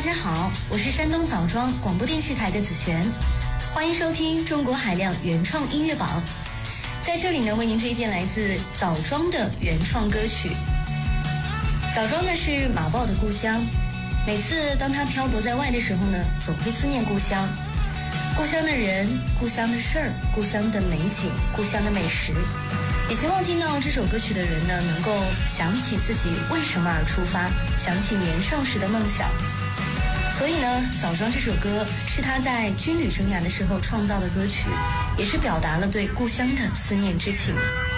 家好，我是山东枣庄广播电视台的子璇，欢迎收听中国海量原创音乐榜。在这里呢，为您推荐来自枣庄的原创歌曲。枣庄呢是马豹的故乡，每次当他漂泊在外的时候呢，总会思念故乡。故乡的人，故乡的事儿，故乡的美景，故乡的美食。也希望听到这首歌曲的人呢，能够想起自己为什么而出发，想起年少时的梦想。所以呢，枣庄这首歌是他在军旅生涯的时候创造的歌曲，也是表达了对故乡的思念之情。